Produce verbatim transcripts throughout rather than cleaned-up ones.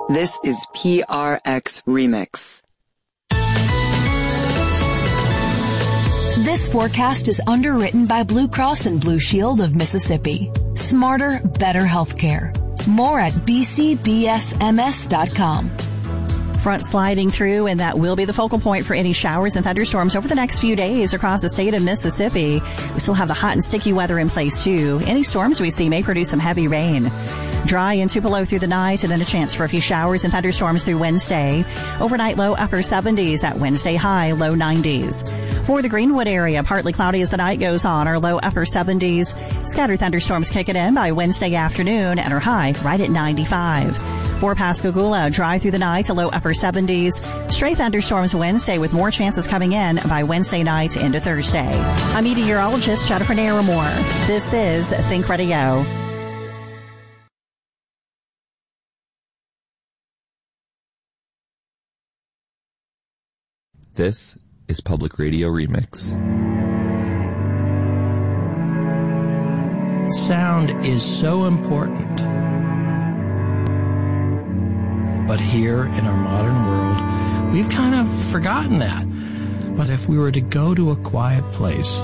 This is P R X Remix. This forecast is underwritten by Blue Cross and Blue Shield of Mississippi. Smarter, better healthcare. More at b c b s m s dot com. Front sliding through, and that will be the focal point for any showers and thunderstorms over the next few days across the state of Mississippi. We still have the hot and sticky weather in place too. Any storms we see may produce some heavy rain. Dry and Tupelo through the night, and then a chance for a few showers and thunderstorms through Wednesday. Overnight low upper seventies, that Wednesday high low nineties. For the Greenwood area, partly cloudy as the night goes on, our low upper seventies. Scattered thunderstorms kick it in by Wednesday afternoon and our high right at ninety-five. For Pascagoula, dry through the night, a low upper seventies. Stray thunderstorms Wednesday with more chances coming in by Wednesday night into Thursday. I'm meteorologist Jennifer Naramore. This is Think Radio. This is Public Radio Remix. Sound is so important. But here in our modern world, we've kind of forgotten that. But if we were to go to a quiet place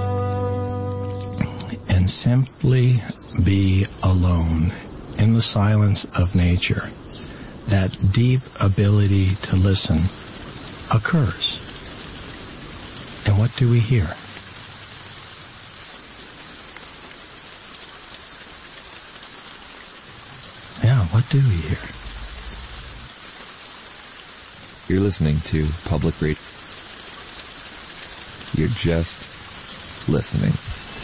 and simply be alone in the silence of nature, that deep ability to listen occurs. And what do we hear? Yeah, what do we hear? You're listening to Public Radio. You're just listening.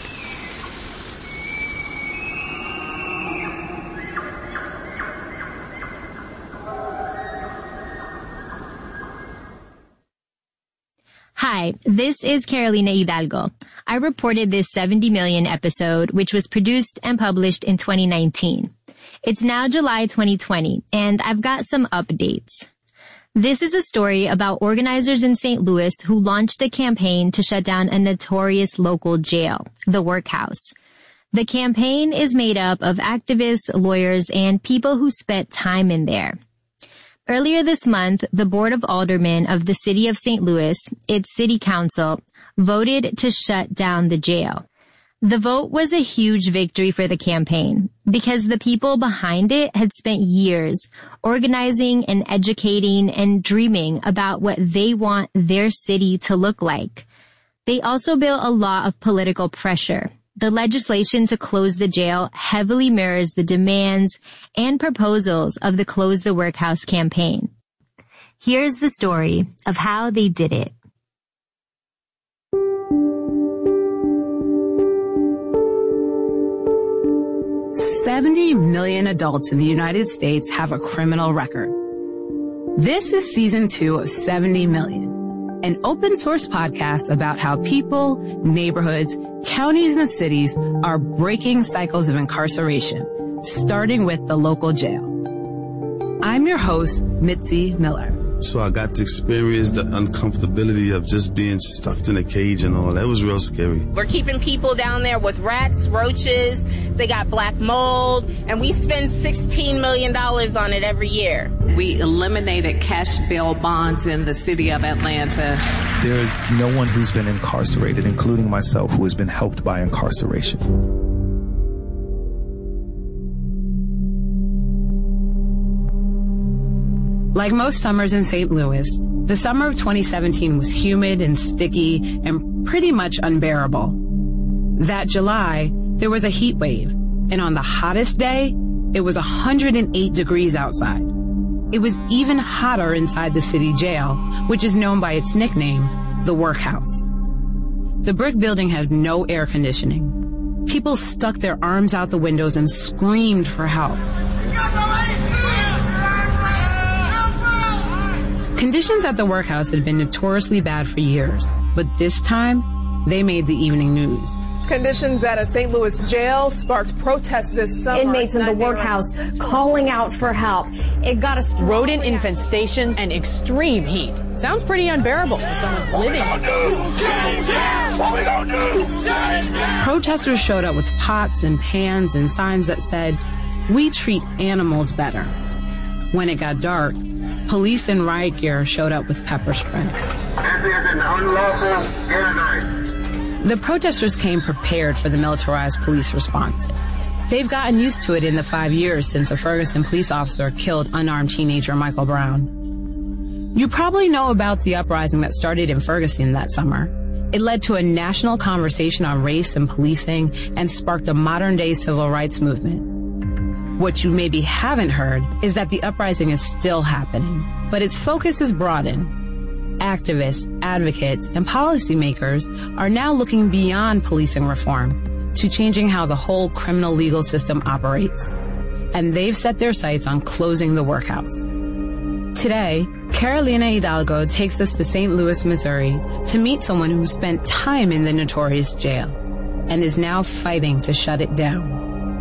Hi, this is Carolina Hidalgo. I reported this seventy million episode, which was produced and published in twenty nineteen. It's now July twenty twenty, and I've got some updates. This is a story about organizers in Saint Louis who launched a campaign to shut down a notorious local jail, the Workhouse. The campaign is made up of activists, lawyers, and people who spent time in there. Earlier this month, the Board of Aldermen of the City of Saint Louis, its city council, voted to shut down the jail. The vote was a huge victory for the campaign because the people behind it had spent years organizing and educating and dreaming about what they want their city to look like. They also built a lot of political pressure. The legislation to close the jail heavily mirrors the demands and proposals of the Close the Workhouse campaign. Here's the story of how they did it. seventy million adults in the United States have a criminal record. This is season two of seventy million, an open source podcast about how people, neighborhoods, counties, and cities are breaking cycles of incarceration, starting with the local jail. I'm your host, Mitzi Miller. So I got to experience the uncomfortability of just being stuffed in a cage and all. That was real scary. We're keeping people down there with rats, roaches, they got black mold, and we spend sixteen million dollars on it every year. We eliminated cash bail bonds in the city of Atlanta. There is no one who's been incarcerated, including myself, who has been helped by incarceration. Like most summers in Saint Louis, the summer of twenty seventeen was humid and sticky and pretty much unbearable. That July, there was a heat wave, and on the hottest day, it was one hundred eight degrees outside. It was even hotter inside the city jail, which is known by its nickname, the Workhouse. The brick building had no air conditioning. People stuck their arms out the windows and screamed for help. Conditions at the Workhouse had been notoriously bad for years, but this time, they made the evening news. Conditions at a Saint Louis jail sparked protests this summer. Inmates in the Workhouse calling out for help. It got us rodent infestations and extreme heat. Sounds pretty unbearable for someone living in it. Protesters showed up with pots and pans and signs that said, "We treat animals better." When it got dark, police in riot gear showed up with pepper spray. This is an unlawful airline. The protesters came prepared for the militarized police response. They've gotten used to it in the five years since a Ferguson police officer killed unarmed teenager Michael Brown. You probably know about the uprising that started in Ferguson that summer. It led to a national conversation on race and policing and sparked a modern-day civil rights movement. What you maybe haven't heard is that the uprising is still happening, but its focus is broadened. Activists, advocates, and policymakers are now looking beyond policing reform to changing how the whole criminal legal system operates. And they've set their sights on closing the workhouse. Today, Carolina Hidalgo takes us to Saint Louis, Missouri to meet someone who spent time in the notorious jail and is now fighting to shut it down.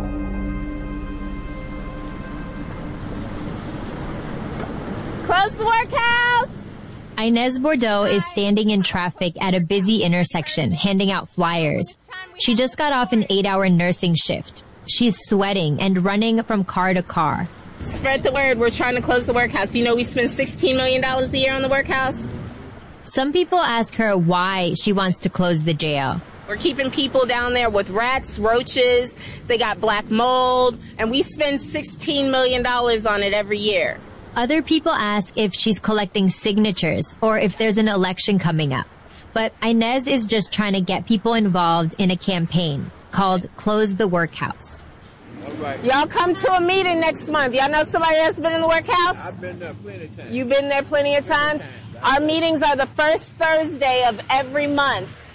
Close the workhouse! Inez Bordeaux is standing in traffic at a busy intersection, handing out flyers. She just got off an eight-hour nursing shift. She's sweating and running from car to car. Spread the word. We're trying to close the workhouse. You know we spend sixteen million dollars a year on the workhouse? Some people ask her why she wants to close the jail. We're keeping people down there with rats, roaches, they got black mold, and we spend sixteen million dollars on it every year. Other people ask if she's collecting signatures or if there's an election coming up. But Inez is just trying to get people involved in a campaign called Close the Workhouse. All right. Y'all come to a meeting next month. Y'all know somebody else been in the workhouse? I've been there plenty of times. You've been there plenty of times? Our meetings are the first Thursday of every month.